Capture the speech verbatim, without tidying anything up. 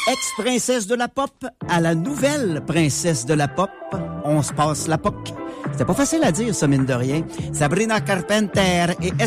Ex-princesse de la pop à la nouvelle princesse de la pop, on se passe la P O C. C'était pas facile à dire, ça, mine de rien. Sabrina Carpenter et